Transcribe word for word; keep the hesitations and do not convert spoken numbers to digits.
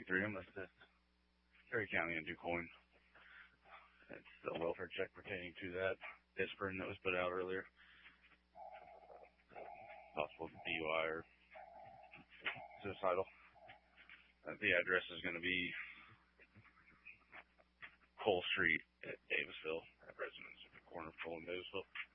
three. I'm with the Perry County in DuQuoin. It's the welfare check pertaining to that aspirin that was put out earlier. Possible D U I or suicidal. Uh, the address is going to be Cole Street at Davisville, at Residence at the corner of Cole and Davisville.